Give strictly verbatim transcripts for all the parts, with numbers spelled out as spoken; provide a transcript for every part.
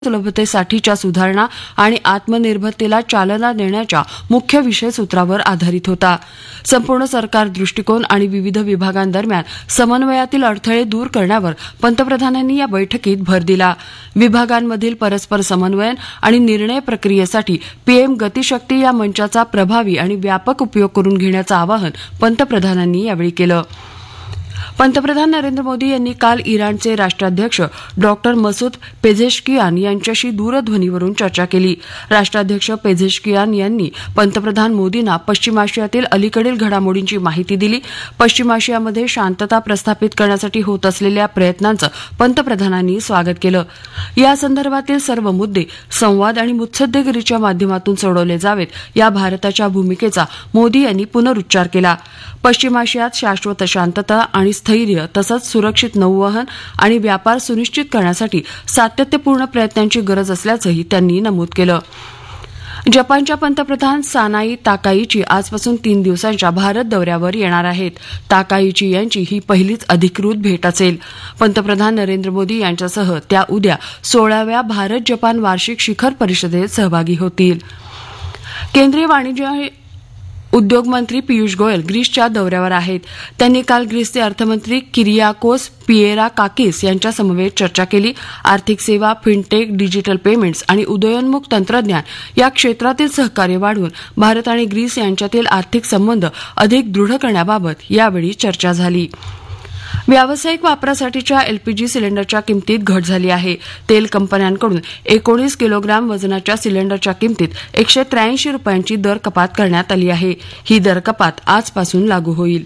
सुलभतेसाठीच्या सुधारणा आणि आत्मनिर्भरतेला चालना देण्याच्या मुख्य विषयसूत्रावर आधारित होता. संपूर्ण सरकार दृष्टिकोन आणि विविध विभागांदरम्यान समन्वयातील अडथळे दूर करण्यावर पंतप्रधानांनी या बैठकीत भर दिला. विभागांमधील परस्पर समन्वयन आणि निर्णय प्रक्रियेसाठी पीएम गतिशक्ती या मंचाचा प्रभावी आणि व्यापक उपयोग करून घेण्याचं आवाहन पंतप्रधानांनी यावेळी केलं. पंतप्रधान नरेंद्र मोदी यांनी काल इराणचे राष्ट्राध्यक्ष डॉक्टर मसूद पेझेशकियान यांच्याशी दूरध्वनीवरून चर्चा केली. राष्ट्राध्यक्ष पेझेशकियान यांनी पंतप्रधान मोदींना पश्चिम आशियातील अलीकडील घडामोडींची माहिती दिली. पश्चिम आशियामध्ये शांतता प्रस्थापित करण्यासाठी होत असलेल्या प्रयत्नांचं पंतप्रधानांनी स्वागत केलं. या संदर्भातील सर्व मुद्दे संवाद आणि मुत्सद्देगिरीच्या माध्यमातून सोडवले जावेत या भारताच्या भूमिकेचा मोदी यांनी पुनरुच्चार केला. पश्चिम आशियात शाश्वत शांतता आणि स्थैर्य तसंच सुरक्षित नौवहन आणि व्यापार सुनिश्चित करण्यासाठी सातत्यपूर्ण प्रयत्नांची गरज असल्याचंही त्यांनी नमूद केलं. जपानच्या पंतप्रधान सानाई ताकाईची आजपासून तीन दिवसांच्या भारत दौऱ्यावर येणार आहेत. ताकाईची यांची ही पहिलीच अधिकृत भेट असेल. पंतप्रधान नरेंद्र मोदी यांच्यासह त्या उद्या सोळाव्या भारत जपान वार्षिक शिखर परिषदेत सहभागी होतील. केंद्रीय वाणिज्य उद्योग मंत्री पियुष गोयल ग्रीसच्या दौऱ्यावर आहेत. त्यांनी काल ग्रीसचे अर्थमंत्री किरियाकोस पिएराकाकिस यांच्यासमवेत चर्चा केली. आर्थिक सेवा, फिनटेक, डिजिटल पेमेंट्स आणि उदयोन्मुख तंत्रज्ञान या क्षेत्रातील सहकार्य वाढवून भारत आणि ग्रीस यांच्यातील आर्थिक संबंध अधिक दृढ करण्याबाबत यावेळी चर्चा झाली. व्यावसायिक वापरासाठीच्या एलपीजी सिलेंडरच्या किमतीत घट झाली आहे. तेल कंपन्यांकडून एकोणीस किलोग्राम वजनाच्या सिलेंडरच्या किमतीत एकशे त्र्याऐंशी रुपयांची दर कपात करण्यात आली आहे. ही दर कपात आजपासून लागू होईल.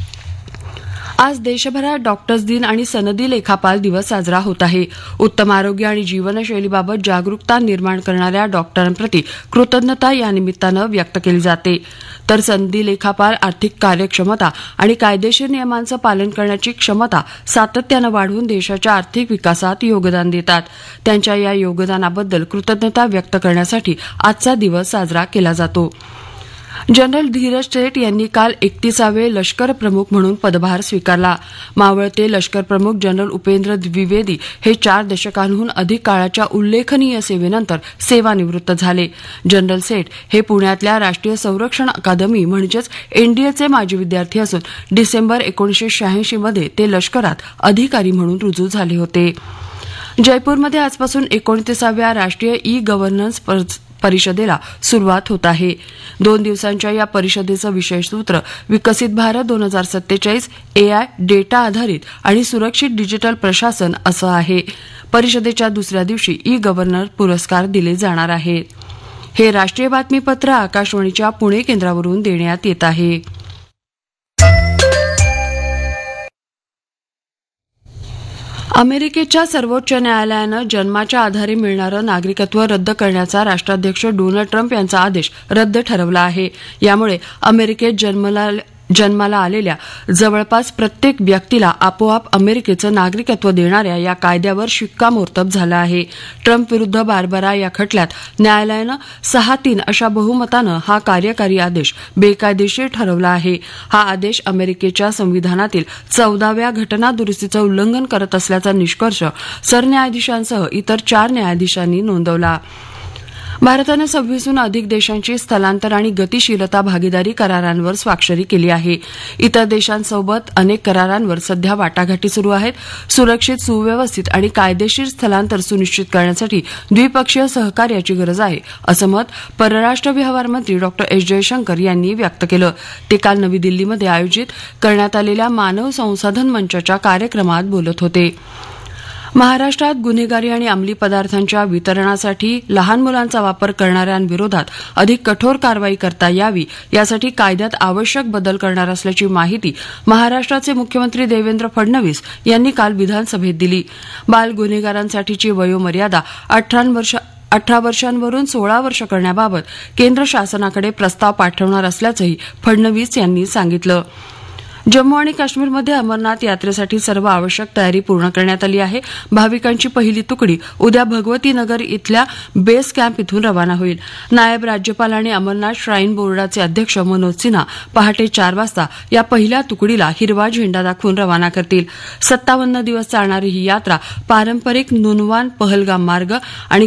आज देशभरात डॉक्टर्स दिन आणि सनदी लेखापाल दिवस साजरा होत आहे. उत्तम आरोग्य आणि जीवनशैलीबाबत जागरूकता निर्माण करणाऱ्या डॉक्टरांप्रती कृतज्ञता या निमित्तानं व्यक्त केली जाते. तर सनदी लेखापाल आर्थिक कार्यक्षमता आणि कायदेशीर नियमांचं पालन करण्याची क्षमता सातत्यानं वाढवून देशाच्या आर्थिक विकासात योगदान देतात. त्यांच्या या योगदानाबद्दल कृतज्ञता व्यक्त करण्यासाठी आजचा दिवस साजरा केला जातो. जनरल धीरज सेठ यांनी काल एकतीसावे लष्कर प्रमुख म्हणून पदभार स्वीकारला. मावळते लष्कर प्रमुख जनरल उपेंद्र द्विवेदी हे चार दशकांहून अधिक काळाच्या उल्लेखनीय सेवेनंतर सेवानिवृत्त झाले. जनरल सेठ हे पुण्यातल्या राष्ट्रीय संरक्षण अकादमी म्हणजेच एनडीएचे माजी विद्यार्थी असून डिसेंबर एकोणीसशे शहाऐंशी मध्ये ते लष्करात अधिकारी म्हणून रुजू झाले होते. जयपूरमध्ये आजपासून एकोणतीसाव्या राष्ट्रीय ई गव्हर्नन्स परिषदेला सुरुवात होत आहे. दोन दिवसांच्या या परिषदेचं विशेष सूत्र विकसित भारत दोन हजार सत्तेचाळीस एआय डेटा आधारित आणि सुरक्षित डिजिटल प्रशासन असं आहे. परिषदेच्या दुसऱ्या दिवशी ई गव्हर्नर पुरस्कार दिले जाणार आहेत. हे राष्ट्रीय बातमीपत्र आकाशवाणीच्या पुणे केंद्रावरून देण्यात येत आहे. अमेरिकेच्या सर्वोच्च न्यायालयानं जन्माच्या आधारे मिळणारं नागरिकत्व रद्द करण्याचा राष्ट्राध्यक्ष डोनाल्ड ट्रम्प यांचा आदेश रद्द ठरवला आहे. यामुळे अमेरिकेत जन्मला जन्माला आलेल्या जवळपास प्रत्येक व्यक्तीला आपोआप अमेरिकेचं नागरिकत्व देणाऱ्या या कायद्यावर शिक्कामोर्तब झालं आहे. ट्रम्प विरुद्ध बार्बरा या खटल्यात न्यायालयानं सहा तीन अशा बहुमतानं हा कार्यकारी आदेश बेकायदेशीर ठरवला आहे. हा आदेश अमेरिकेच्या संविधानातील चौदाव्या घटना दुरुस्तीचं उल्लंघन करत असल्याचा निष्कर्ष सरन्यायाधीशांसह इतर चार न्यायाधीशांनी नोंदवला. भारतानं सव्वीसहून अधिक देशांची स्थलांतर आणि गतिशीलता भागीदारी करारांवर स्वाक्षरी केली आहे. इतर देशांसोबत अनेक करारांवर सध्या वाटाघाटी सुरू आहेत. सुरक्षित, सुव्यवस्थित आणि कायदेशीर स्थलांतर सुनिश्चित करण्यासाठी द्विपक्षीय सहकार्याची गरज आहे असं मत परराष्ट्र व्यवहार मंत्री डॉक्टर एस जयशंकर यांनी व्यक्त केलं. ते काल नवी दिल्लीमध्ये आयोजित करण्यात आलेल्या मानव संसाधन मंचाच्या कार्यक्रमात बोलत होते. महाराष्ट्रात गुन्हेगारी आणि अंमली पदार्थांच्या वितरणासाठी लहान मुलांचा वापर करणाऱ्यांविरोधात अधिक कठोर कारवाई करता यावी यासाठी कायद्यात आवश्यक बदल करणार असल्याची माहिती महाराष्ट्राचे मुख्यमंत्री देवेंद्र फडणवीस यांनी काल विधानसभेत दिली. बाल गुन्हेगारांसाठीची वयोमर्यादा अठरा वर्षांवरून सोळा वर्ष करण्याबाबत केंद्र शासनाकडे प्रस्ताव पाठवणार असल्याचंही फडणवीस यांनी सांगितलं. जम्मू आणि काश्मीरमध्ये अमरनाथ यात्रेसाठी सर्व आवश्यक तयारी पूर्ण करण्यात आली आहे. भाविकांची पहिली तुकडी उद्या भगवती नगर इथल्या बेस कॅम्प इथून रवाना होईल. नायब राज्यपाल आणि अमरनाथ श्राईन बोर्डाचे अध्यक्ष मनोज सिन्हा पहाटे चार वाजता या पहिल्या तुकडीला हिरवा झेंडा दाखवून रवाना करतील. सत्तावन्न दिवस चालणारी ही यात्रा पारंपरिक नुनवान पहलगाम मार्ग आणि